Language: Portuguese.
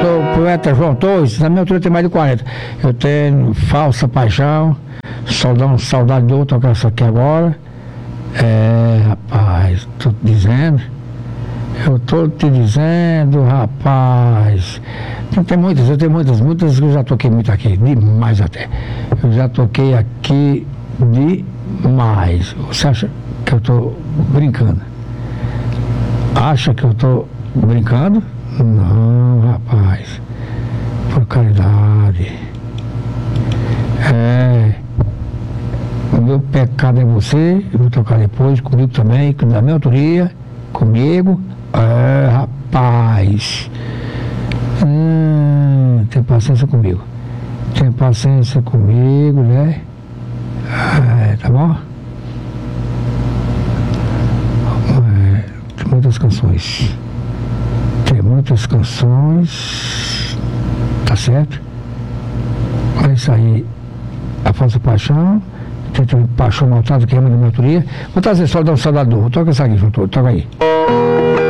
Sou poeta João Torres, na minha altura tem mais de 40. Eu tenho Falsa Paixão, Saudade do Outro, tocar isso aqui agora. Rapaz, tô te dizendo. Eu tô te dizendo, rapaz. Eu tenho muitas que eu já toquei muito aqui, demais até. Eu já toquei aqui demais. Você acha que eu tô brincando? Acha que eu tô brincando? Não, rapaz. Por caridade. O meu pecado é você, eu vou tocar depois, comigo também, da minha autoria, comigo. Rapaz. Tem paciência comigo. Tem paciência comigo, né? Tá bom? Tem muitas canções. Tá certo? É isso aí. A Falsa Paixão. Tem Paixão Maltrado, que é uma da minha autoria. Vou trazer só da um Saudade. Toca essa aqui, toca aí.